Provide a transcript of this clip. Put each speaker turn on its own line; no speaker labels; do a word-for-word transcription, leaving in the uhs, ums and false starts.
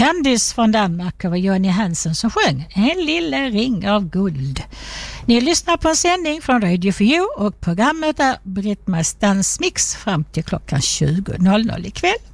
Candice från Danmark, och Johnny Hansen som sjöng En lille ring av guld. Ni lyssnar på en sändning från Radio For You och programmet är Britt-Maries dansmix fram till klockan tjugo noll noll ikväll.